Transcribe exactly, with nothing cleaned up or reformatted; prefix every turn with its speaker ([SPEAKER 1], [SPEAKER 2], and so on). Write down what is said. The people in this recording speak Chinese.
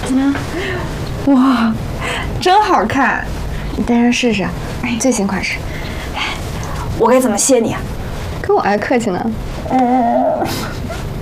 [SPEAKER 1] 嗯，哇，真好看，你戴上试试，最新款式。
[SPEAKER 2] 我该怎么谢你啊？
[SPEAKER 1] 可我还客气呢。
[SPEAKER 2] 嗯。